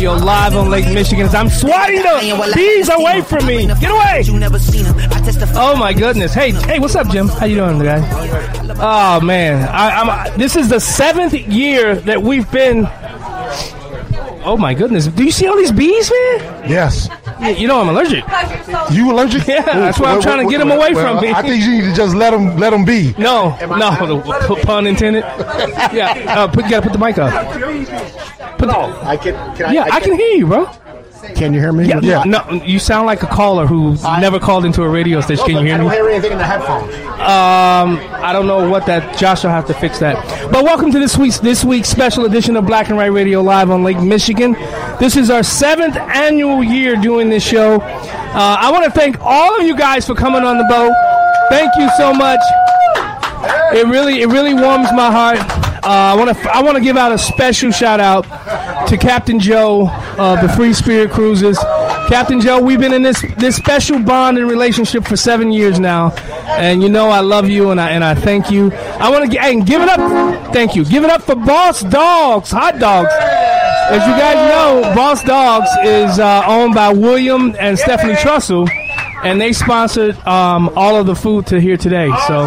Yo, live on Lake Michigan. I'm swatting the bees away from me. Get away! Oh my goodness. Hey, what's up, Jim? How you doing, guys? Oh man, this is the 7th year that we've been. Oh my goodness. Do you see all these bees, man? Yes. You know I'm allergic. You allergic? Yeah, that's why I'm trying to get them away from me. I think you need to just let them be. No, pun intended. Yeah, you gotta put the mic up. I can hear you, bro. Can you hear me? Yeah. No, you sound like a caller who's never called into a radio station. Can you hear me? I don't hear anything in the headphones. I don't know what that. Josh will have to fix that. But welcome to this week's special edition of Black and Right Radio live on Lake Michigan. This is our 7th annual year doing this show. I want to thank all of you guys for coming on the boat. Thank you so much. It really warms my heart. I want to give out a special shout out to Captain Joe of the Free Spirit Cruises. Captain Joe, we've been in this special bond and relationship for 7 years now, and you know I love you and I thank you. I want to give it up. Thank you. Give it up for Boss Dogs Hot Dogs. As you guys know, Boss Dogs is owned by William and Stephanie Trussell, and they sponsored all of the food to here today. So,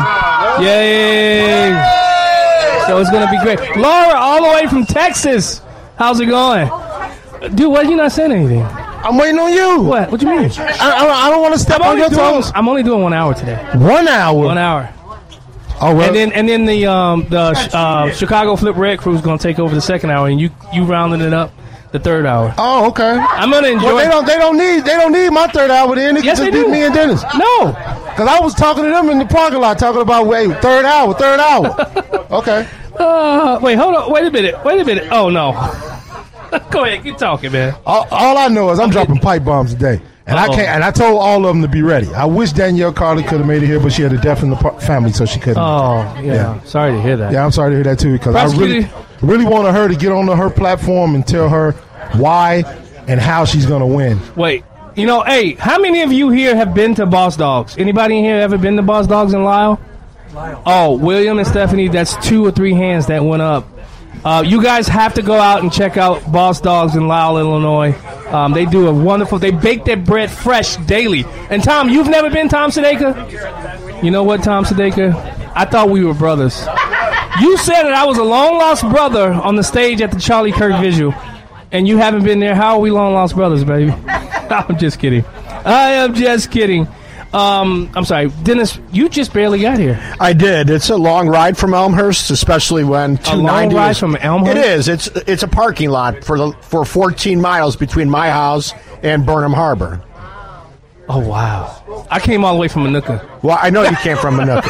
yay! So it's going to be great. Laura, all the way from Texas. How's it going? Dude, why are you not saying anything? I'm waiting on you. What? What do you mean? I don't want to step on your toes. I'm only doing 1 hour today. 1 hour? 1 hour. Oh, well. And then the Chicago Flip Red Crew is going to take over the 2nd hour, and you rounded it up the 3rd hour. Oh, okay. I'm going to enjoy it. They don't need my 3rd hour then. Yes, they do. Me and Dennis. No. Because I was talking to them in the parking lot, talking about, 3rd hour. Okay. Wait, hold on. Wait a minute. Oh, no. Go ahead. Keep talking, man. All I know is I'm dropping pipe bombs today. And I can't. And I told all of them to be ready. I wish Danielle Carly could have made it here, but she had a death in the family, so she couldn't. Oh, yeah. Sorry to hear that. Yeah, I'm sorry to hear that, too, because I really wanted her to get on her platform and tell her why and how she's going to win. Wait. Hey, how many of you here have been to Boss Dogs? Anybody in here ever been to Boss Dogs in Lyle? Oh, William and Stephanie, that's 2 or 3 hands that went up. You guys have to go out and check out Boss Dogs in Lyle, Illinois. They do they bake their bread fresh daily. And Tom, you've never been, Tom Sadeka? You know what, Tom Sadeka? I thought we were brothers. You said that I was a long-lost brother on the stage at the Charlie Kirk Visual, and you haven't been there. How are we long-lost brothers, baby? I'm just kidding. I am just kidding. I'm sorry, Dennis, you just barely got here. I did. It's a long ride from Elmhurst, especially when 290 A long ride from Elmhurst? It is. It's a parking lot for 14 miles between my house and Burnham Harbor. Oh, wow. I came all the way from Manuka. Well, I know you came from Manuka.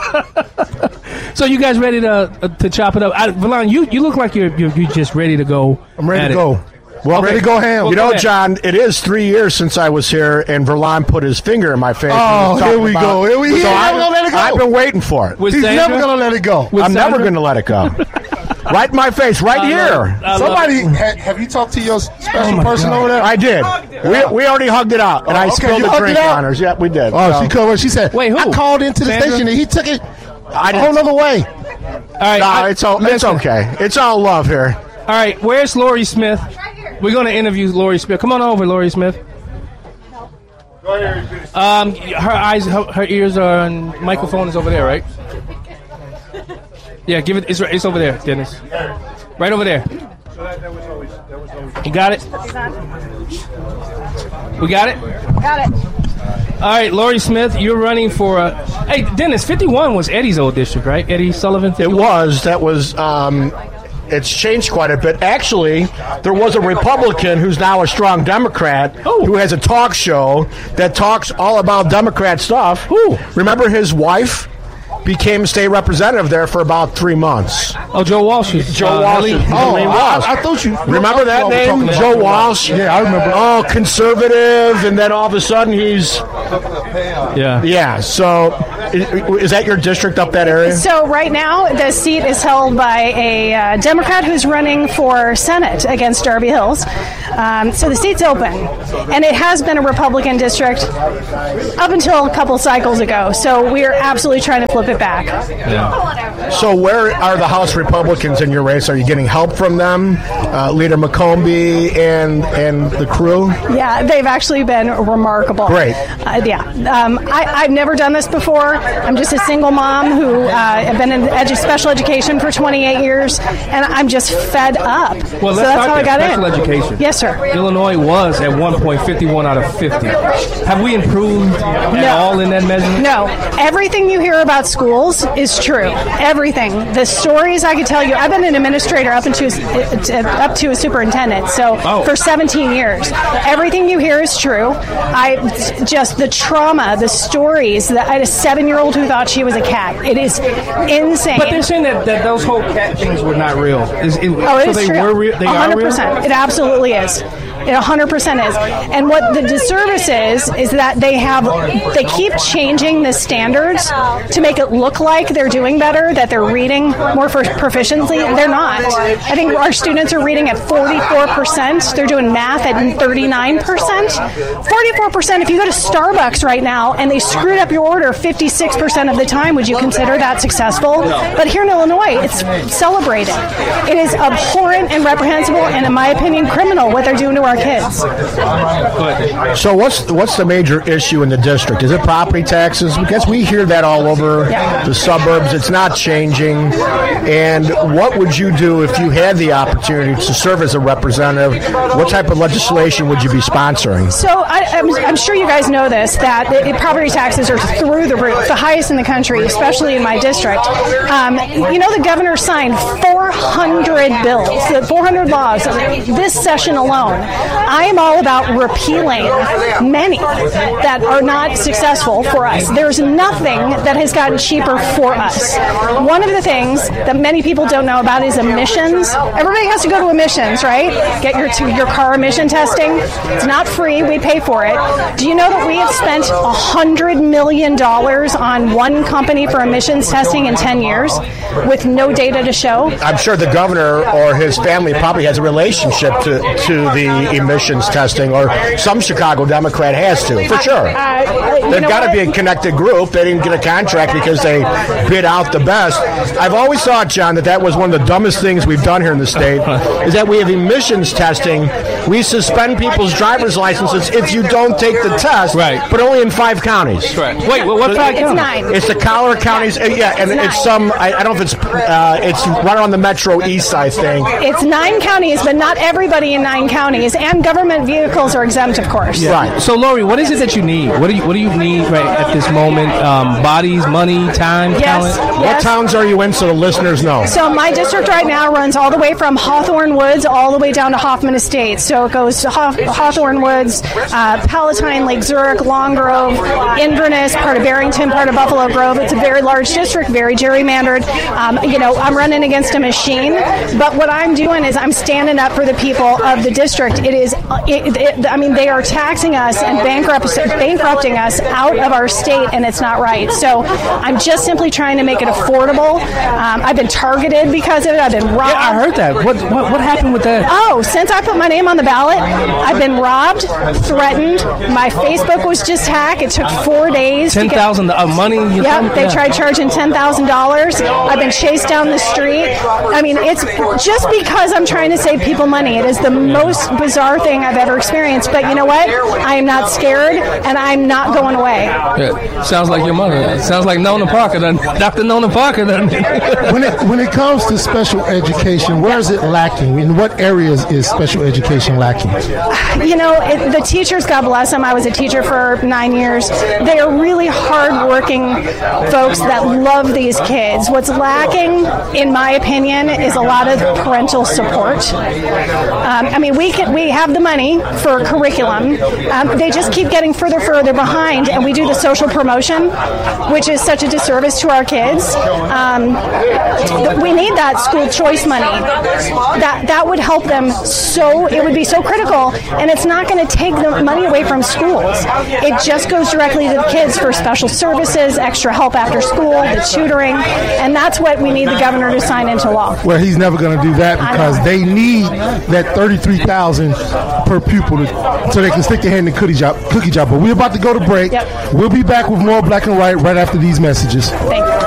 So you guys ready to chop it up? Valon, you look like you're just ready to go. I'm ready to go. Well, I'm ready to go ham. You know, John, it is 3 years since I was here, and Verlon put his finger in my face. Oh, here we go. He's never going to let it go. I've been waiting for it. He's never going to let it go. I'm never going to let it go. Right in my face, right here. Somebody, have you talked to your special person over there? I did. We already hugged it out, and I spilled the drink on her. Yeah, we did. Oh, she said, wait, who? I called into the station, and he took it a whole other way. All right. No, it's okay. It's all love here. All right, where's Lori Smith? We're going to interview Lori Smith. Come on over, Lori Smith. Her eyes, her ears are on. Microphone is over there, right? Yeah, give it. It's over there, Dennis. Right over there. You got it? We got it? Got it. All right, Lori Smith, you're running for hey, Dennis, 51 was Eddie's old district, right? Eddie Sullivan? 51? It was. That was... it's changed quite a bit. Actually, there was a Republican who's now a strong Democrat who has a talk show that talks all about Democrat stuff. Who? Remember his wife became state representative there for about 3 months. Oh, Joe Walsh. Joe Walsh. I thought you... Remember that name? Joe Walsh? Yeah, I remember. Oh, conservative, and then all of a sudden he's Yeah. Yeah. So, is that your district up that area? So right now, the seat is held by a Democrat who's running for Senate against Darby Hills. So the seat's open, and it has been a Republican district up until a couple cycles ago. So we are absolutely trying to flip it back. Yeah. So where are the House Republicans in your race? Are you getting help from them, Leader McCombie and the crew? Yeah, they've actually been remarkable. Great. I've never done this before. I'm just a single mom who have been in special education for 28 years, and I'm just fed up. Well, so let's that's talk how I got special in. education. Yes, sir. Illinois was at one point 51 out of 50. Have we improved at all in that measurement? No. Everything you hear about schools is true. Everything. The stories I could tell you. I've been an administrator up to a superintendent, so for 17 years. Everything you hear is true. Just the trauma, the stories. I had a 7-year-old who thought she was a cat. It is insane. But they're saying that those whole cat things were not real. It is true. Were real? They 100%. are real? It absolutely is. It 100% is. And what the disservice is that they keep changing the standards to make it look like they're doing better, that they're reading more for proficiency. They're not. I think our students are reading at 44%. They're doing math at 39%. 44%. If you go to Starbucks right now and they screwed up your order 56% of the time, would you consider that successful? But here in Illinois, it's celebrated. It is abhorrent and reprehensible and, in my opinion, criminal what they're doing to our kids. So what's the major issue in the district? Is it property taxes? Because we hear that all over the suburbs. It's not changing. And what would you do if you had the opportunity to serve as a representative? What type of legislation would you be sponsoring? So I'm sure you guys know this, that the property taxes are through the roof, the highest in the country, especially in my district. The governor signed 400 bills, 400 laws this session alone. I am all about repealing many that are not successful for us. There's nothing that has gotten cheaper for us. One of the things that many people don't know about is emissions. Everybody has to go to emissions, right? Get your car emission testing. It's not free. We pay for it. Do you know that we have spent $100 million on one company for emissions testing in 10 years with no data to show? I'm sure the governor or his family probably has a relationship to the emissions testing, or some Chicago Democrat has to, for sure. They've got to be a connected group. They didn't get a contract because they bid out the best. I've always thought, John, that was one of the dumbest things we've done here in the state, is that we have emissions testing. We suspend people's driver's licenses if you don't take the test, right? But only in 5 counties. Right. Wait, what 5 counties? It's 9. It's the Collar counties. And it's some, I don't know if it's right on the Metro East side thing. It's 9 counties, but not everybody in 9 counties, and government vehicles are exempt, of course. Yeah. Right. So, Lori, what is it that you need? What do you need right at this moment? Bodies, money, time, talent? What towns are you in so the listeners know? So my district right now runs all the way from Hawthorne Woods all the way down to Hoffman Estates. So it goes to Hawthorne Woods, Palatine, Lake Zurich, Long Grove, Inverness, part of Barrington, part of Buffalo Grove. It's a very large district, very gerrymandered. I'm running against a machine, but what I'm doing is I'm standing up for the people of the district. They are taxing us and bankrupting us out of our state, and it's not right. So I'm just simply trying to make it affordable. I've been targeted because of it. I've been robbed. Yeah, I heard that. What happened with that? Oh, since I put my name on the ballot, I've been robbed, threatened. My Facebook was just hacked. It took 4 days. $10,000 of money. They tried charging $10,000. I've been chased down the street. It's just because I'm trying to save people money. It is the most bizarre thing I've ever experienced. But you know what? I am not scared, and I'm not going away. Yeah. Sounds like your mother. It sounds like Nona Parker. Dr. Nona Parker. When it comes to special education, where is it lacking? In what areas is special education lacking? The teachers, God bless them. I was a teacher for 9 years. They are really hard-working folks that love these kids. What's lacking, in my opinion, is a lot of parental support. We we have the money for curriculum. They just keep getting further behind, and we do the social promotion, which is such a disservice to our kids. We need that school choice money. That would help them. So it would be so critical, and it's not going to take the money away from schools. It just goes directly to the kids for special services, extra help after school, the tutoring, and that's what we need the governor to sign into law. Well, he's never going to do that because they need that $33,000 per pupil so they can stick their hand in the cookie jar. But we're about to go to break. Yep. We'll be back with more Black and Right right after these messages. Thank you.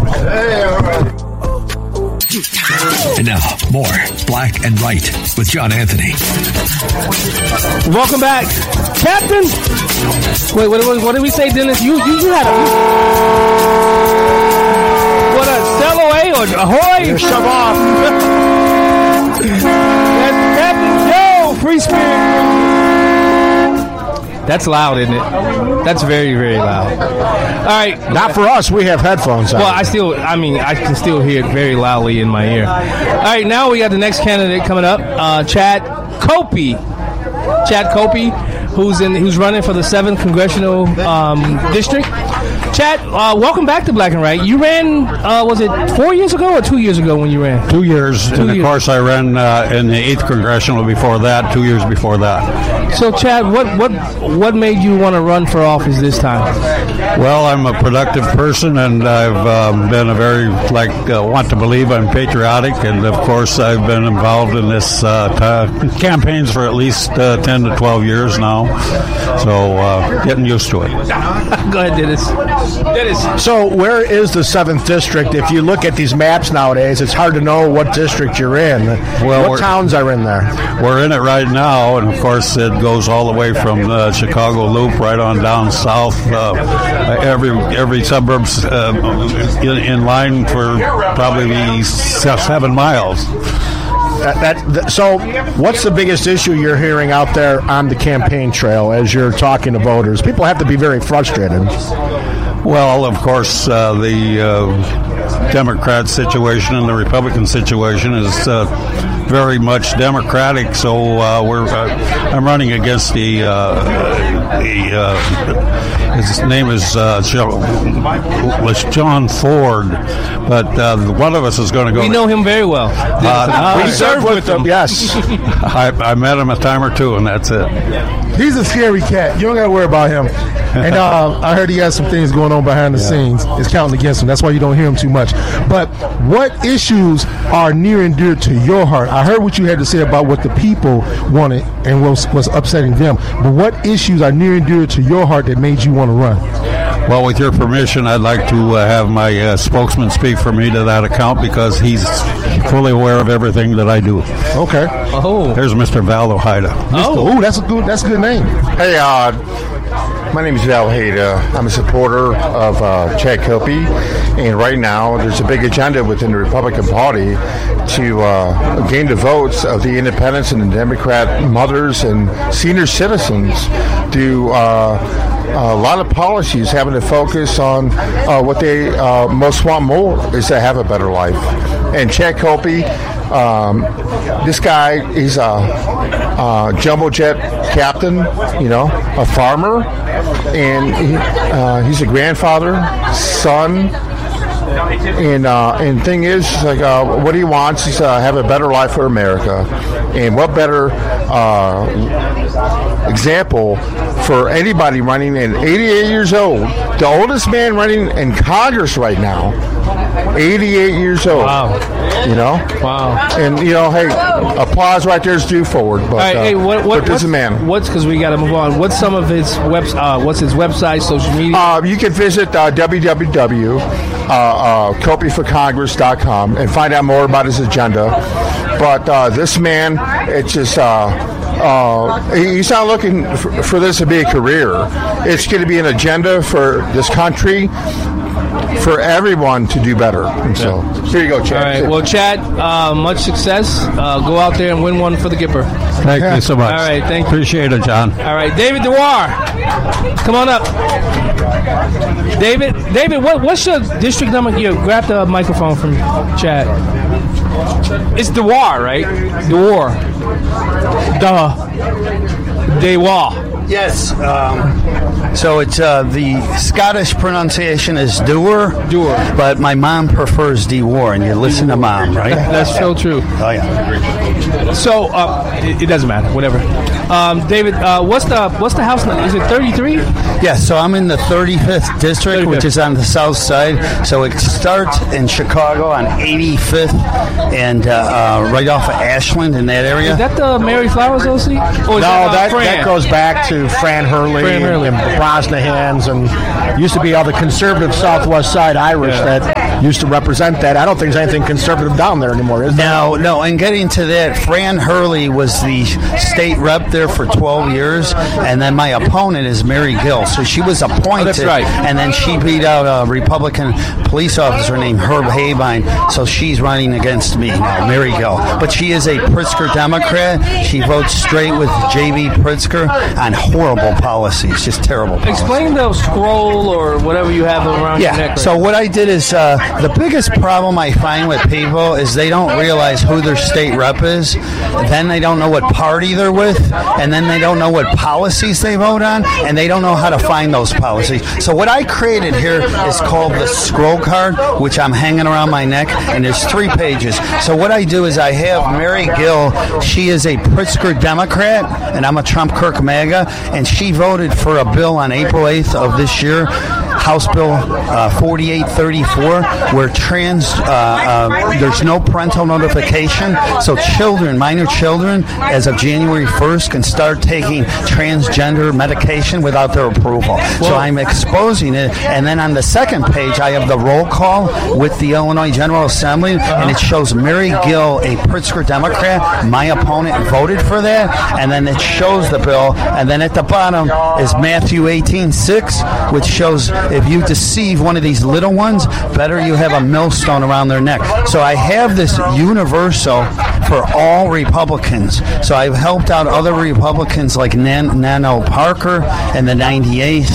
And now, more Black and Right with John Anthony. Welcome back. Captain! Wait, what did we say, Dennis? You had a... What, a sail away or ahoy? Shove off. That's Captain Joe, Free Spirit. That's loud, isn't it? That's very, very loud. All right. Not for us. We have headphones on. Well, I can still hear it very loudly in my ear. All right, now we got the next candidate coming up, Chad Kopey. Chad Kopey, who's running for the 7th Congressional District. Chad, welcome back to Black and Right. You ran, was it 4 years ago or 2 years ago when you ran? 2 years. Of course, I ran in the 8th Congressional before that, 2 years before that. So, Chad, what made you want to run for office this time? Well, I'm a productive person, and I've been a very, want to believe I'm patriotic, and, of course, I've been involved in this campaigns for at least 10 to 12 years now, so getting used to it. Go ahead, Dennis. So where is the 7th district? If you look at these maps nowadays, it's hard to know what district you're in. Well, what towns are in there? We're in it right now, and of course it goes all the way from the Chicago Loop right on down south. Every suburb's in line for probably 7 miles. So what's the biggest issue you're hearing out there on the campaign trail as you're talking to voters? People have to be very frustrated. Well, of course, the Democrat situation and the Republican situation is very much Democratic. So I'm running against his name is John Ford, but one of us is going to go. We know him very well. We served with him. Yes, I met him a time or two, and that's it. He's a scary cat. You don't got to worry about him. And I heard he has some things going on behind the scenes. It's counting against him. That's why you don't hear him too much. But what issues are near and dear to your heart? I heard what you had to say about what the people wanted and was upsetting them. But what issues are near and dear to your heart that made you want to run? Well, with your permission, I'd like to have my spokesman speak for me to that account because he's fully aware of everything that I do. Okay. Oh. There's Mr. Val Ojeda. Oh, that's a good name. Hey, my name is Val Ojeda. I'm a supporter of Chad Kopey, and right now there's a big agenda within the Republican Party to gain the votes of the independents and the Democrat mothers and senior citizens. Do a lot of policies having to focus on what they most want more is to have a better life. And Chad Kopey, this guy, he's a jumbo jet captain, a farmer, and he's a grandfather, son. And thing is, what he wants is have a better life for America. And what better example for anybody running at 88 years old, the oldest man running in Congress right now, 88 years old. Wow. Wow. And, hey, applause right there is due forward. But, right, but this is a man. Because we got to move on. What's some of his what's his website, social media? You can visit www.kopeyforcongress.com and find out more about his agenda. But this man, it's just... he's not looking for this to be a career. It's going to be an agenda for this country. for everyone to do better. And so, here you go, Chad. All right. Well, Chad, much success. Go out there and win one for the Gipper. Thank you so much. All right. Thank you. Appreciate it, John. All right. David Dewar, come on up. David, what's your district number? Here, grab the microphone from Chad. It's Dewar, right? Dewar. Dewar. Yes. So it's the Scottish pronunciation is Dewar. Dewar. But my mom prefers Dewar, and you listen to mom, right? That's so true. Oh, yeah. So it doesn't matter. Whatever. David, what's the house number? Is it 33? Yeah, so I'm in the 35th district, which is on the south side. So it starts in Chicago on 85th and right off of Ashland in that area. Is that the Mary Flowers OC? No, that goes back to Fran Hurley and Brosnahans, and used to be all the conservative Southwest Side Irish that used to represent that. I don't think there's anything conservative down there anymore, is there? No. And getting to that, Fran Hurley was the state rep there for 12 years, and then my opponent is Mary Gill. So she was appointed, that's right. And then she beat out a Republican police officer named Herb Habine, so she's running against me now, Mary Gill. But she is a Pritzker Democrat. She votes straight with J.B. Pritzker on horrible policies, just terrible policies. Explain the scroll or whatever you have around your neck. Right? So what I did is the biggest problem I find with people is they don't realize who their state rep is, then they don't know what party they're with, and then they don't know what policies they vote on, and they don't know how to find those policies. So what I created here is called the scroll card, which I'm hanging around my neck, and there's 3 pages. So what I do is I have Mary Gill. She is a Pritzker Democrat, and I'm a Trump Kirk MAGA, and she voted for a bill on April 8th of this year, House Bill 4834, where there's no parental notification, so minor children, as of January 1st, can start taking transgender medication without their approval. So I'm exposing it, and then on the second page, I have the roll call with the Illinois General Assembly, and it shows Mary Gill, a Pritzker Democrat. My opponent voted for that, and then it shows the bill, and then at the bottom is Matthew 18:6, which shows if you deceive one of these little ones, better you have a millstone around their neck. So I have this universal for all Republicans. So I've helped out other Republicans like Nano Parker and the 98th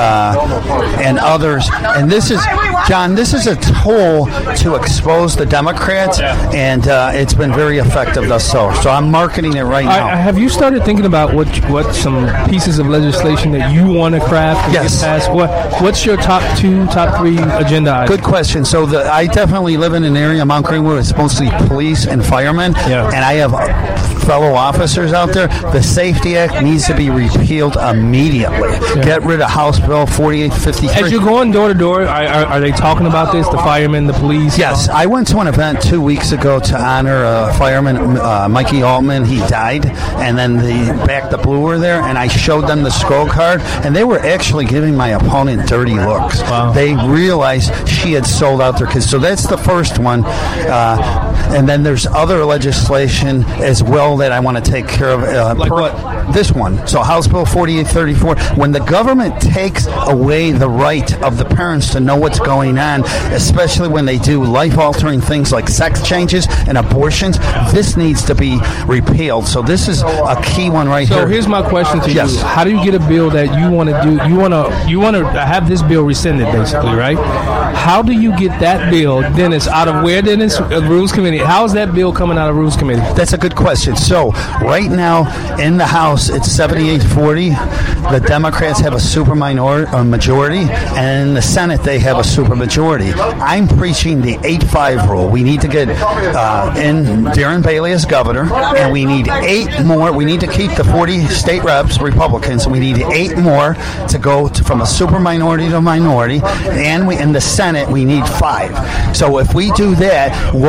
and others. And this is, John, this is a tool to expose the Democrats, and it's been very effective thus far. So I'm marketing it right now. Have you started thinking about what some pieces of legislation that you want to craft and get passed? What's your top 2, top 3 agenda items? Good question. So I definitely live in an area, Mount Greenwood, it's mostly police and firemen, and I have fellow officers out there. The Safety Act needs to be repealed immediately. Get rid of House Bill 4853. As you're going door to door, are they talking about this, the firemen, the police? Yes. I went to an event 2 weeks ago to honor fireman Mikey Altman. He died, and then the Blue were there, and I showed them the scroll card, and they were actually giving my opponent dirty looks. Wow. They realized she had sold out their kids. So that's the first one. And then there's other legislation as well that I want to take care of. Like what? This one. So House Bill 4834, when the government takes away the right of the parents to know what's going on, especially when they do life-altering things like sex changes and abortions, this needs to be repealed. So this is a key one right here. So here's my question to you. How do you get a bill that you want to do? You want to have this bill rescinded, basically, right? How do you get that bill, Dennis, out of where, Dennis? Rules Committee. How is that bill coming out of Rules Committee? That's a good question. So right now in the House, it's 78-40. The Democrats have a majority, and in the Senate, they have a supermajority. I'm preaching the 8-5 rule. We need to get in Darren Bailey as governor, and we need 8 more. We need to keep the 40 state reps, Republicans, and we need 8 more to go from a superminority to minority, and in the Senate, we need 5. So if we do that, we'll get on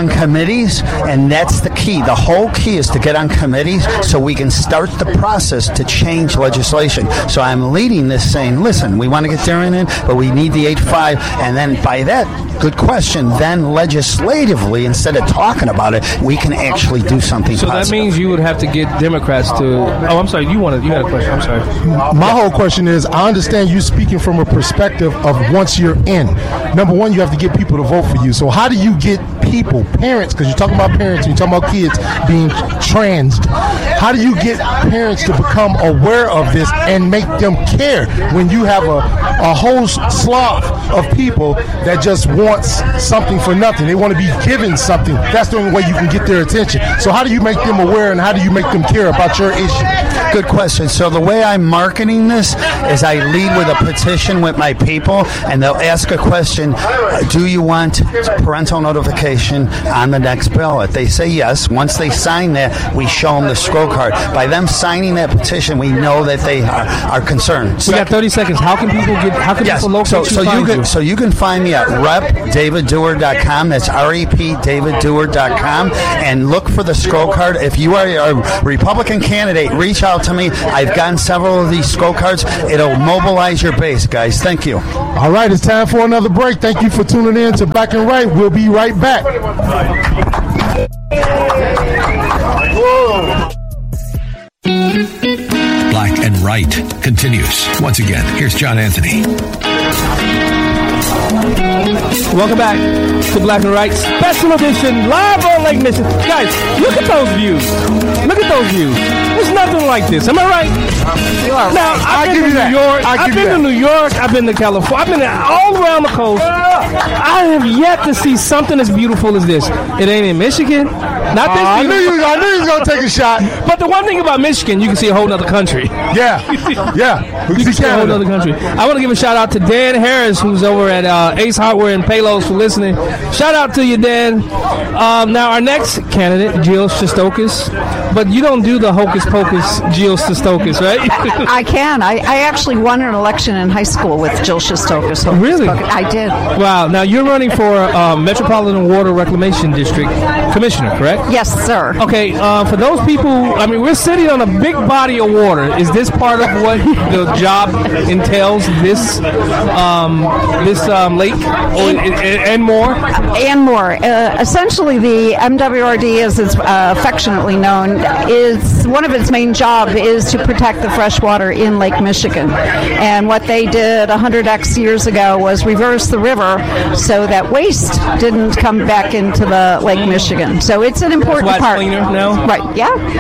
committees, and that's the key. The whole key is to get on committees so we can start the process to change legislation. So I'm leading this saying, listen, we want to get Darien in, but we need the 8-5, and then by that, good question, then legislatively, instead of talking about it, we can actually do something So positive. that means you would have to get Democrats to... Oh, I'm sorry, you had a question. I'm sorry. My whole question is, I understand you speaking from a perspective of once you're in. Number one, you have to get people to vote for you. So how do you get people, parents, because you're talking about parents and you're talking about kids being transed, how do you get parents to become aware of this and make them care when you have a whole slough of people that just wants something for nothing? They want to be given something. That's the only way you can get their attention. So how do you make them aware and how do you make them care about your issue? Good question. So the way I'm marketing this is I lead with a petition with my people, and they'll ask a question, do you want parental notification on the next ballot? They say yes. Once they sign that, we show them the scroll card. By them signing that petition, we know that they are concerned. We got 30 seconds. How can people locate you? So you can find me at repdaviddewar.com. That's repdaviddewar.com, and look for the scroll card. If you are a Republican candidate, reach out to me. I've gotten several of these scroll cards. It'll mobilize your base, guys. Thank you. All right, it's time for another break. Thank you for tuning in to Black and Right. We'll be right back. Black and Right continues. Once again, here's John Anthony. Welcome back to Black and Right Special Edition, live on Lake Michigan. Guys, look at those views. Look at those views. There's nothing like this. Am I right? Now, I've been to New York. I've been to New York. I've been to California. I've been all around the coast. I have yet to see something as beautiful as this. It ain't in Michigan. Not this. I knew you was going to take a shot. But the one thing about Michigan, you can see a whole other country. Yeah. You can see a whole other country. I want to give a shout out to Dan Harris, who's over at Ace Hardware and Palos, for listening. Shout out to you, Dan. Now, our next candidate, Jill Shostokis. But you don't do the hocus pocus Jill Shostokis, right? I can. I actually won an election in high school with Jill Shostokis. Really? I did. Wow. Now, you're running for Metropolitan Water Reclamation District Commissioner, correct? Yes, sir. Okay, for those people, I mean, we're sitting on a big body of water. Is this part of what the job entails, this lake, and more? And more. Essentially, the MWRD, as it's affectionately known, is one of its main job is to protect the fresh water in Lake Michigan. And what they did 100x years ago was reverse the river so that waste didn't come back into the Lake Michigan. So it's an important That's why part. It's cleaner now? Right.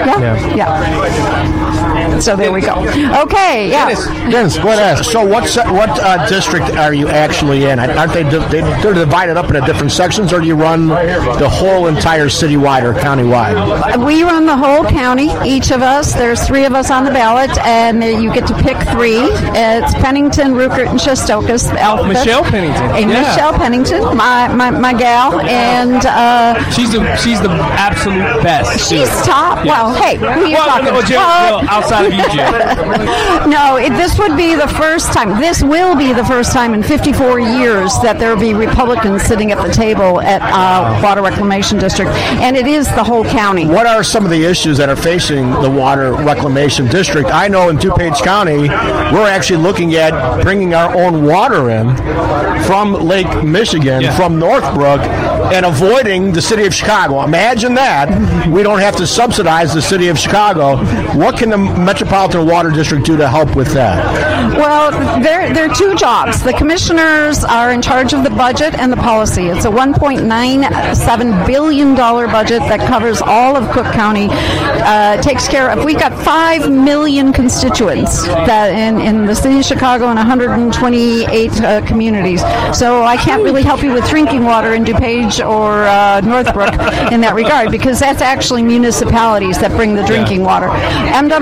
Yeah. So there we go. Okay. Yeah. Dennis, go ahead. Ask. So what district are you actually in? Aren't they're divided up into different sections, or do you run the whole entire citywide or countywide? We run the whole county, each of us. There's 3 of us on the ballot, and you get to pick 3. It's Pennington, Rupert, and Shostokis. The alphabet. Michelle Pennington. And Yeah. Michelle Pennington, my gal, and She's the absolute best. she's top. Yeah. Well, hey, who are you talking no, Jill, about? outside of you, Jill. No, this would be the first time. This will be the first time in 54 years that there will be Republicans sitting at the table at Water Reclamation District, and it is the whole county. What are some of the issues that are facing the Water Reclamation District? I know in DuPage County, we're actually looking at bringing our own water in from Lake Michigan, from Northbrook, and avoiding the city of Chicago. Imagine that. We don't have to subsidize the city of Chicago. What can the Metropolitan Water District do to help with that? Well, there are 2 jobs. The commissioners are in charge of the budget and the policy. It's a $1.97 billion budget that covers all of Cook County. Takes care of, we've got 5 million constituents that in the city of Chicago and 128 communities. So I can't really help you with drinking water in DuPage or Northbrook in that regard, because that's actually municipalities that bring the drinking water. MWRD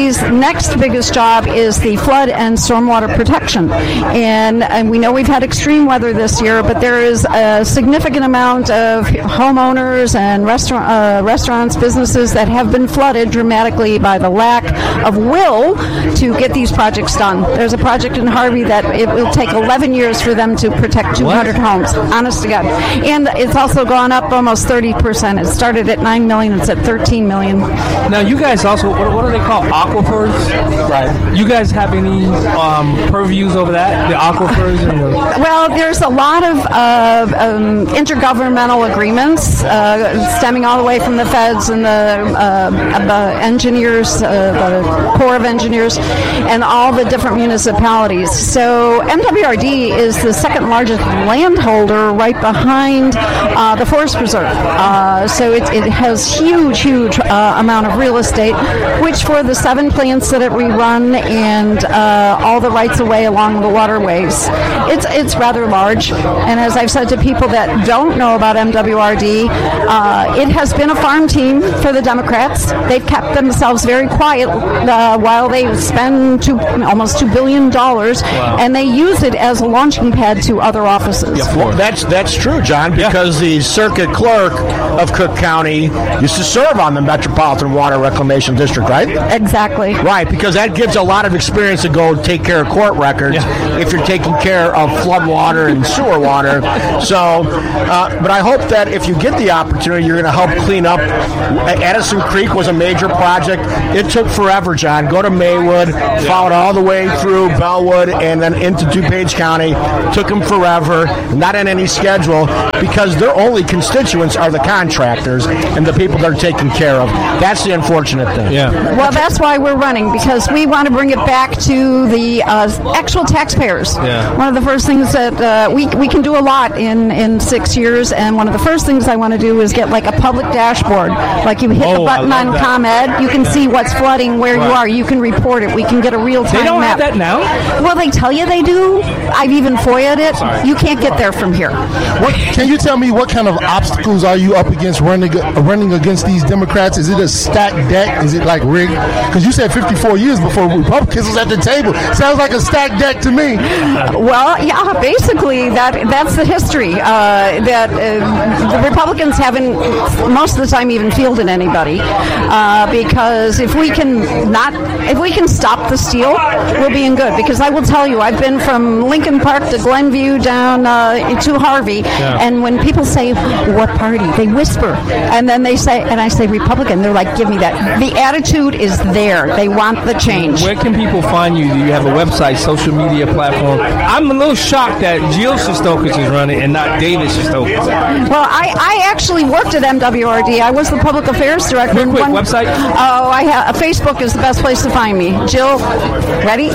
WRD's next biggest job is the flood and stormwater protection. And we know we've had extreme weather this year, but there is a significant amount of homeowners and restaurants, businesses that have been flooded dramatically by the lack of will to get these projects done. There's a project in Harvey that it will take 11 years for them to protect 200 homes, honest to God. And it's also gone up almost 30%. It started at $9 million, it's at $13 million. Now, you guys also, what do they call aquifers? Right. You guys have any purviews over that? The aquifers? Well, there's a lot of intergovernmental agreements stemming all the way from the feds and the engineers, the Corps of Engineers, and all the different municipalities. So MWRD is the second largest landholder right behind the Forest Preserve. So it has huge amount of real estate, which for the 7 plants that we run and all the rights of way along the waterways, it's rather large. And as I've said to people that don't know about MWRD, it has been a farm team for the Democrats. They've kept themselves very quiet while they spend almost $2 billion, and they use it as a launching pad to other offices. Yeah, well, that's true, John, because the circuit clerk of Cook County used to serve on the Metropolitan Water Reclamation District, right? Exactly. Right, because that gives a lot of experience to go take care of court records if you're taking care of flood water and sewer water. So, but I hope that if you get the opportunity, you're going to help clean up. Addison Creek was a major project. It took forever, John. Go to Maywood, followed all the way through Bellwood, and then into DuPage County. Took them forever, not in any schedule, because their only constituents are the contractors and the people they're taking care of. That's the unfortunate thing. Yeah. Well, that's why we're running, because we want to bring it back to the actual taxpayers. Yeah. One of the first things that we can do a lot in 6 years, and one of the first things I want to do is get like a public dashboard. Like you hit the button on ComEd, you can see what's flooding, where you are. You can report it. We can get a real-time map. They don't have that now? Well, they tell you they do. I've even FOIA'd it. You can't get there from here. Can you tell me what kind of obstacles are you up against running against these Democrats? Is it a stacked deck? Is it like rigged? Because you said 54 years before Republicans was at the table. Sounds like a stacked deck to me. Well, yeah, basically that's the history. That the Republicans haven't most of the time even fielded anybody, because if we can stop the steal, we'll be in good. Because I will tell you, I've been from Lincoln Park to Glenview down to Harvey, and when people say what party, they whisper, and then they say, and I say Republican, they're like, give me that. The attitude is there. They want the change. Where can people find you? Do you have a website, social media platform? I'm a little shocked that Jill Shestokas is running and not David Shestokas. Well, I actually worked at MWRD. I was the public affairs director. Quick website? Oh, Facebook is the best place to find me. Jill, ready?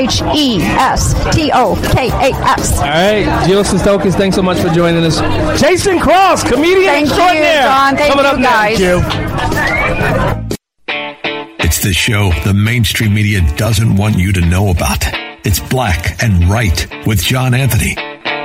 SHESTOKAS. All right, Jill Shestokas, thanks so much for joining us. Jason Cross, comedian extraordinaire. Thank you, John. Coming up guys. It's the show the mainstream media doesn't want you to know about. It's Black and Right with John Anthony.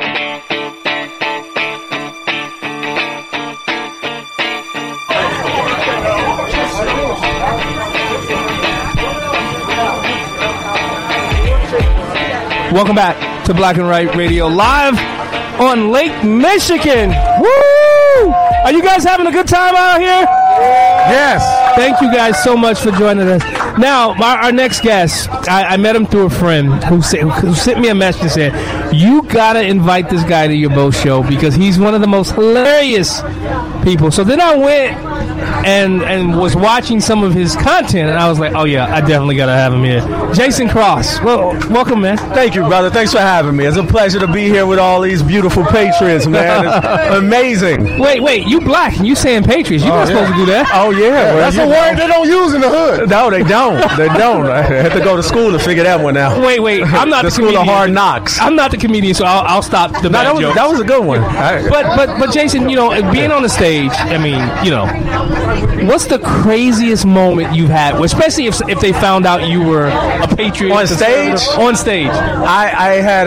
Welcome back to Black and Right Radio, live on Lake Michigan. Woo! Are you guys having a good time out here? Yes. Thank you guys so much for joining us. Now, our next guest, I met him through a friend who sent me a message and said, you got to invite this guy to your boat show because he's one of the most hilarious people. So then I went and was watching some of his content, and I was like, oh, yeah, I definitely got to have him here. Jason Cross. Well, welcome, man. Thank you, brother. Thanks for having me. It's a pleasure to be here with all these beautiful patriots, man. It's amazing. Wait, you black and you saying patriots. You're not supposed to do that. Oh, yeah. That's a word they don't use in the hood. No, they don't. They don't. I had to go to school to figure that one out. Wait. I'm not the school comedian. of hard knocks. I'm not the comedian, so I'll stop the bad jokes. That was a good one. But Jason, being on the stage, I mean, what's the craziest moment you've had, especially if they found out you were a patriot on stage? On stage, I had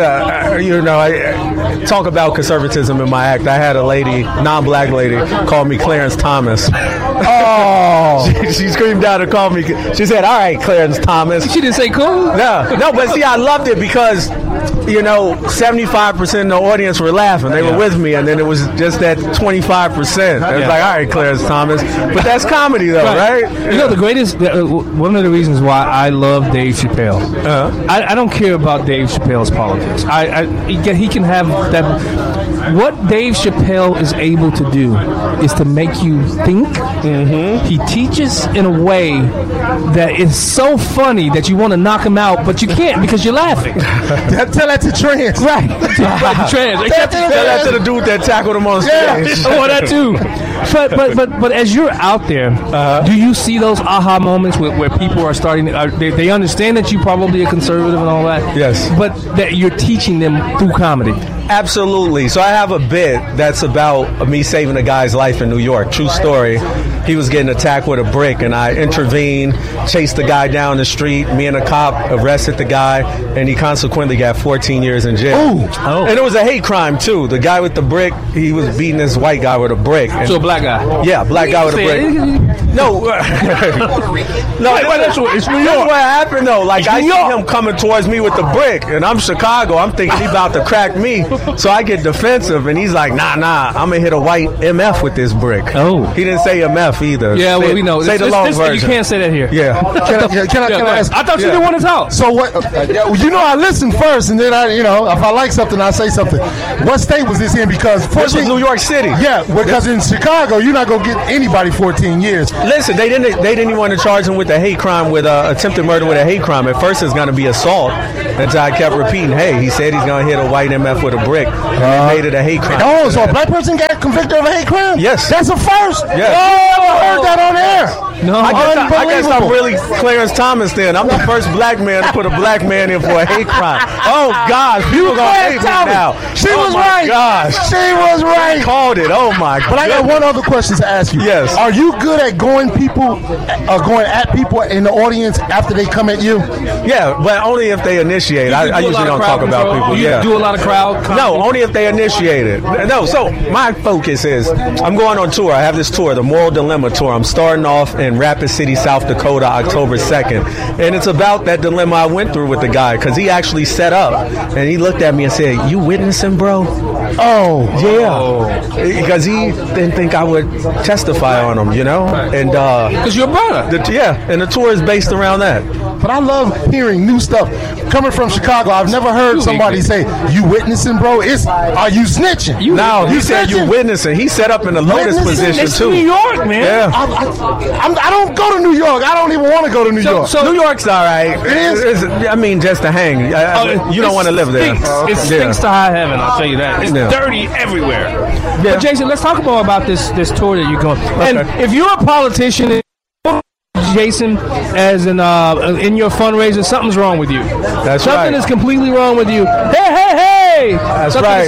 I talk about conservatism in my act. I had a lady, non-black lady, call me Clarence Thomas. Oh Oh. She screamed out and called me. She said, "All right, Clarence Thomas." She didn't say cool? No, but see, I loved it because, 75% of the audience were laughing. They were with me, and then it was just that 25%. It was like, all right, Clarence Thomas. But that's comedy, though, right? The greatest, one of the reasons why I love Dave Chappelle, I don't care about Dave Chappelle's politics. He can have that. What Dave Chappelle is able to do is to make you think. Mm-hmm. He teaches in a way that is so funny that you want to knock him out, but you can't because you're laughing. Tell that to Trans. Right. Trans. Tell that to the dude that tackled him on stage. Yeah. Oh, that too. But as you're out there, do you see those aha moments where people are starting? They understand that you're probably a conservative and all that. Yes. But that you're teaching them through comedy. Absolutely. So I have a bit that's about me saving a guy's life in New York. True story. He was getting attacked with a brick, and I intervened, chased the guy down the street. Me and a cop arrested the guy, and he consequently got 14 years in jail. Ooh. Oh. And it was a hate crime, too. The guy with the brick, he was beating this white guy with a brick. So a black guy? Yeah, black guy with a brick. No. It's New York. What happened, though? Like, I see him coming towards me with the brick, and I'm Chicago. I'm thinking he about to crack me. So I get defensive, and he's like, nah, I'm going to hit a white MF with this brick. Oh. He didn't say MF either. Yeah, well, we know. Say the long version. You can't say that here. Yeah. Can I ask? I thought you didn't want to talk. So what? I listen first, and then if I like something, I say something. What state was this in? Because this was New York City. Yeah, because in Chicago, you're not gonna get anybody 14 years. Listen, they didn't even want to charge him with a hate crime, with attempted murder with a hate crime. At first, it's going to be assault. Until I kept repeating, hey, he said he's going to hit a white MF with a brick. And they made it a hate crime. Oh, so a black person got convicted of a hate crime? Yes. That's a first. Yes. Oh, I heard that on air. No, I guess I'm really Clarence Thomas then. I'm the first black man to put a black man in for a hate crime. Oh, gosh. People are going to hate me now. She was right. Gosh. She was right. Called it. Oh, my God. But I got one other question to ask you. Yes. Are you good at going at people in the audience after they come at you? Yeah, but only if they initiate. I usually don't talk about people. You do a lot of crowd comedy? No, only if they initiate it. No, so my focus is I'm going on tour. I have this tour, the Moral Dilemma Tour. I'm starting off in Rapid City, South Dakota, October 2nd. And it's about that dilemma I went through with the guy, because he actually set up and he looked at me and said, "You witnessing, bro?" Oh, yeah. Because he didn't think I would testify on him, And because you're a brother. And the tour is based around that. But I love hearing new stuff. Coming from Chicago, I've never heard somebody say, "You witnessing, bro?" Are you snitching? No, he said you witnessing. He set up in a lotus position, it's too. New York, man. Yeah. I don't go to New York. I don't even want to go to New York. So New York's all right. It is? Just to hang. You don't want to live there. It stinks to high heaven, I'll tell you that. It's dirty everywhere. Yeah. But Jason, let's talk more about this tour that you're going. And if you're a politician, Jason, as in your fundraiser, something's wrong with you. That's right. Something is completely wrong with you. Hey! That's right.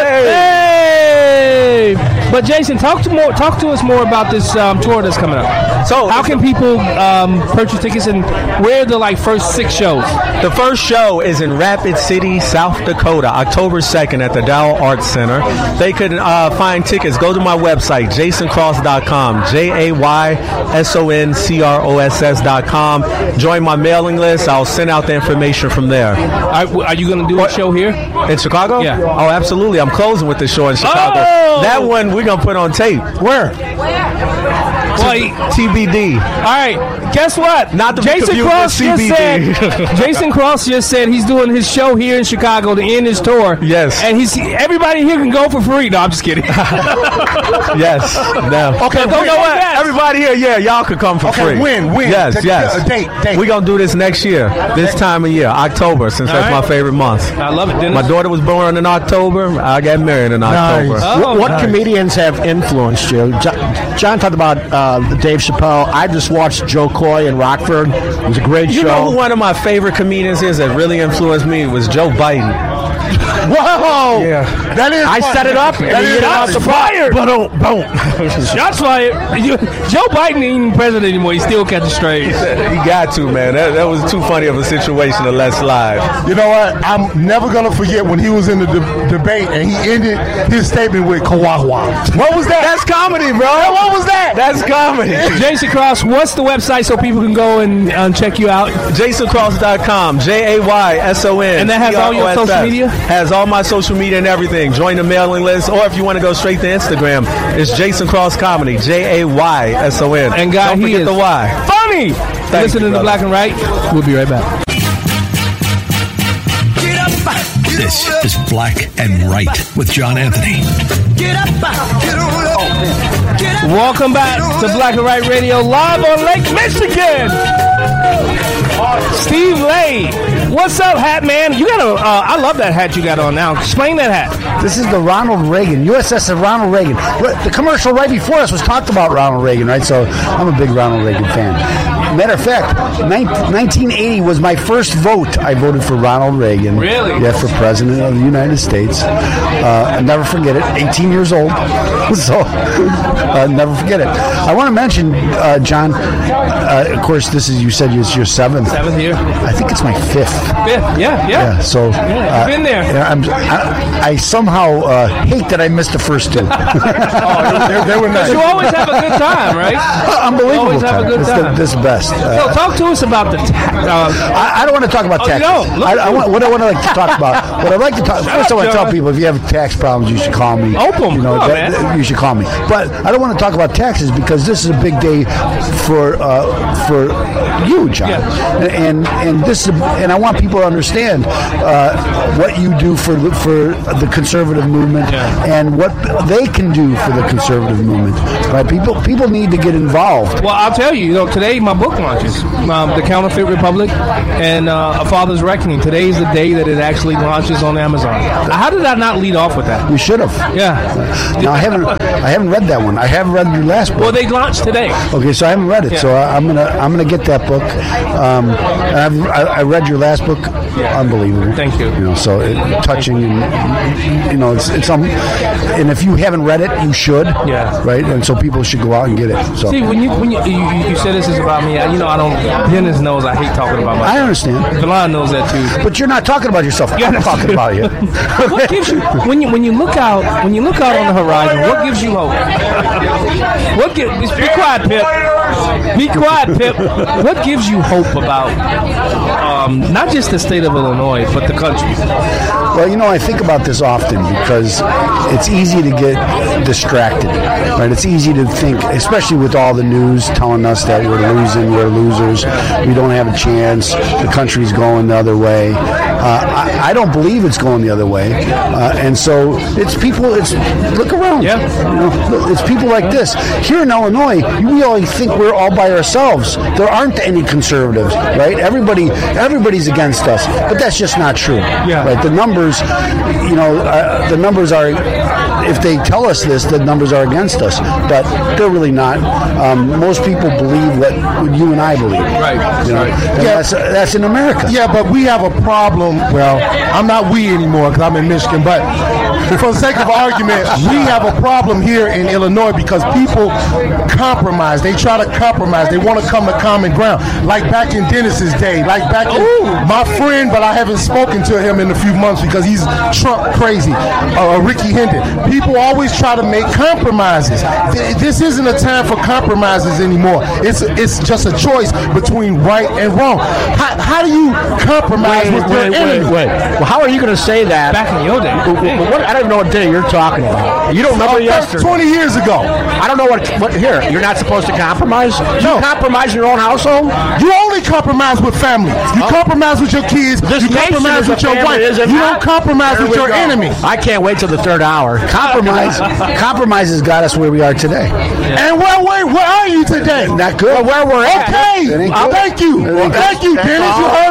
Hey! But Jason, talk to us more about this tour that's coming up. So, how can people purchase tickets, and where are the first 6 shows? The first show is in Rapid City, South Dakota, October 2nd at the Dow Arts Center. They can find tickets. Go to my website, JaysonCross.com, JaysonCross.com. Join my mailing list. I'll send out the information from there. Are you going to do a show here in Chicago? Yeah. Oh, absolutely. I'm closing with the show in Chicago. Oh! That one we're going to put on tape. Where? TBD. All right. Guess what? Not the Jason Cross just said. Jason Cross just said he's doing his show here in Chicago to end his tour. Yes. And everybody here can go for free. No, I'm just kidding. Yes. No. Okay. You know what? Everybody here, y'all could come for free. When? Yes. Date. We're gonna do this next year. This time of year, October, since that's my favorite month. I love it. Dennis. My daughter was born in October. I got married in October. Nice. What comedians have influenced you? John talked about Dave Chappelle. I just watched Joe Coy in Rockford. It was a great show. You know who one of my favorite comedians is that really influenced me was Joe Biden. Whoa! Yeah. That is. I set it up. And he hit it off the fire. Boom. Shots fired. Joe Biden ain't even president anymore. He still catches strays. He got to, man. That was too funny of a situation to let slide. You know what? I'm never going to forget when he was in the debate and he ended his statement with Kawawa. What was that? That's comedy, bro. What was that? That's comedy. Jason Cross, what's the website so people can go and check you out? JasonCross.com. JAYSON. And that has all your social media? Has all my social media and everything. Join the mailing list. Or if you want to go straight to Instagram, it's Jason Cross Comedy. JAYSON. And God, don't he forget is the Y. funny. Listen to Black and Right. We'll be right back. This is Black and Right with John Anthony. Welcome back to Black and Right Radio, live on Lake Michigan. Steve Lay, what's up, hat man? You got I love that hat you got on now. Explain that hat. This is the Ronald Reagan, USS of Ronald Reagan. The commercial right before us was talked about Ronald Reagan, right? So I'm a big Ronald Reagan fan. Matter of fact, 1980 was my first vote. I voted for Ronald Reagan. Really? Yeah, for President of the United States. I'll never forget it. 18 years old. So, never forget it. I want to mention, John, of course, this is, you said it's your seventh. Seventh year? I think it's my fifth. Fifth, yeah. So, you've been there. I somehow hate that I missed the first two. They were nice. You always have a good time, right? Unbelievable. You always have a good time. This is the best. So talk to us about the I don't want to talk about taxes. What I want to talk about. What I'd like to talk. First, I want to tell people if you have tax problems, you should call me. Open. You should call me. But I don't want to talk about taxes because this is a big day for you, John. Yeah. And this and I want people to understand what you do for the conservative movement and what they can do for the conservative movement. Right? People need to get involved. Well, I'll tell you. Today my book launches, The Counterfeit Republic and A Father's Reckoning. Today is the day that it actually launches on Amazon. How did I not lead off with that? You should have. Yeah. No, I haven't read that one. I haven't read your last book. Well, they launched today. Okay, so I haven't read it. Yeah. So I'm gonna get that book. I read your last book. Yeah. Unbelievable. Thank you. So touching and it's and if you haven't read it, you should. Yeah. Right. And so people should go out and get it. So see, when you said this is about me, I don't. Dennis knows I hate talking about myself. I understand. Delon knows that too. But you're not talking about yourself. I'm talking about you. What gives you when you look out on the horizon? What gives you hope? Be quiet, Pip. Be quiet, Pip. What gives you hope about not just the state of Illinois, but the country? Well, I think about this often because it's easy to get distracted, right? It's easy to think, especially with all the news telling us that we're losing, we're losers, we don't have a chance, the country's going the other way. I don't believe it's going the other way. And so it's people, look around. Yeah. It's people like this. Here in Illinois, we all think we're all by ourselves. There aren't any conservatives, right? Everybody's against us. But that's just not true. Yeah. Right? The numbers are, if they tell us this, the numbers are against us. But they're really not. Most people believe what you and I believe. Right. That's in America. Yeah, but we have a problem. Well, I'm not we anymore because I'm in Michigan, but for the sake of argument, we have a problem here in Illinois because people compromise. They try to compromise. They want to come to common ground. Like back in Dennis's day, like back in my friend, but I haven't spoken to him in a few months because he's Trump crazy, Ricky Hendon. People always try to make compromises. This isn't a time for compromises anymore. It's just a choice between right and wrong. How do you compromise with your enemy? Wait. Well, how are you going to say that? Back in your day. I don't know what day you're talking about. You don't remember yesterday. 20 years ago. I don't know what here. You're not supposed to compromise? No. You compromise in your own household? You only compromise with family. You compromise with your kids. You compromise with your wife. You don't compromise with your enemy. I can't wait till the third hour. Compromise has got us where we are today. Yeah. And where are you today? Not good. Well, where we're at. Okay. Thank you. Thank you, Dennis. You heard that?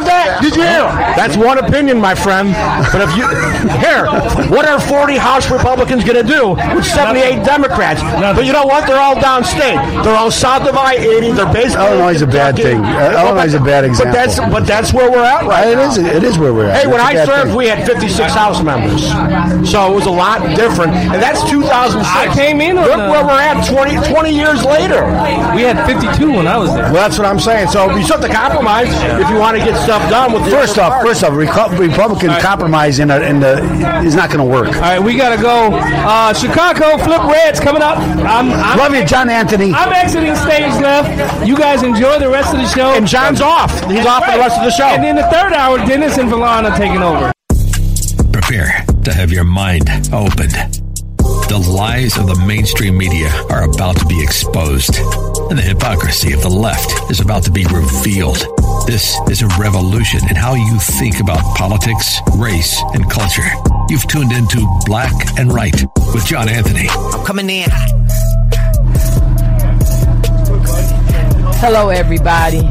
Did you hear him? That's one opinion, my friend. But if you here, what are 40 House Republicans going to do with 78 Democrats? But you know what? They're all downstate. They're all south of I-80. They're basically Illinois is a bad thing. Illinois is a bad example. But that's where we're at right now. It is where we're at. Hey, when I served, we had 56 House members, so it was a lot different. And that's 2006. I came in on Look where we're at 20 years later. We had 52 when I was there. Well, that's what I'm saying. So you have to compromise if you want to get stuff done. With First off, Republican compromise is not going to work. All right, we got to go. Chicago Flip Red's coming up. Love you, John Anthony. I'm exiting stage left. You guys enjoy the rest of the show. And John's off. He's off for the rest of the show. And in the third hour, Dennis and Valon are taking over. Prepare to have your mind opened. The lies of the mainstream media are about to be exposed, and the hypocrisy of the left is about to be revealed. This is a revolution in how you think about politics, race, and culture. You've tuned into Black and Right with John Anthony. I'm coming in. Hello, everybody.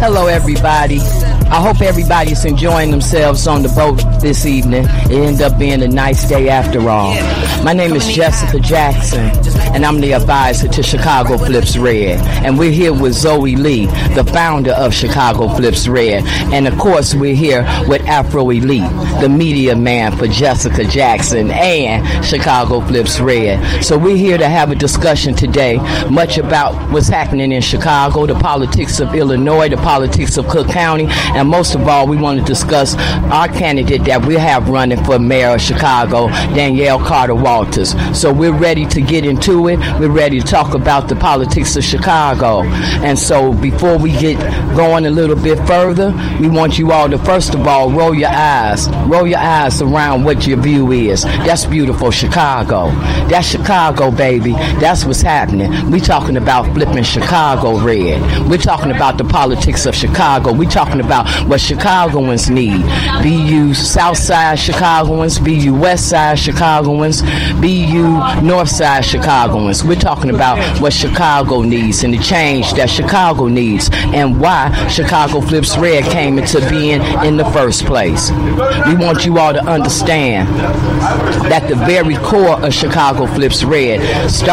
I hope everybody's enjoying themselves on the boat this evening. It ended up being a nice day after all. My name is Jessica Jackson, and I'm the advisor to Chicago Flips Red. And we're here with Zoe Lee, the founder of Chicago Flips Red. And of course, we're here with Afro Elite, the media man for Jessica Jackson and Chicago Flips Red. So we're here to have a discussion today, much about what's happening in Chicago, the politics of Illinois, the politics of Cook County, and most of all, we want to discuss our candidate that we have running for mayor of Chicago, Danielle Carter Walters. So we're ready to get into it. We're ready to talk about the politics of Chicago. And so before we get going a little bit further, we want you all to, first of all, roll your eyes around what your view is. That's beautiful Chicago. That's Chicago, baby. That's what's happening. We're talking about flipping Chicago red. We're talking about the politics of Chicago. We're talking about what Chicagoans need. Be you Southside Chicagoans, be you Westside Chicagoans, be you Northside Chicagoans. We're talking about what Chicago needs and the change that Chicago needs and why Chicago Flips Red came into being in the first place. We want you all to understand that the very core of Chicago Flips Red